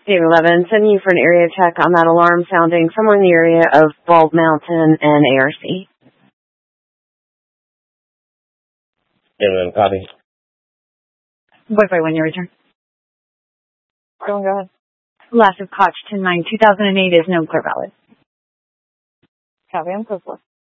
Dave 11, sending you for an area check on that alarm sounding somewhere in the area of Bald Mountain and ARC. Dave 11, copy. Wi-Fi when you return. Go ahead. Last of Koch 10-9, 2008 is known clear valid. Copy, I'm close.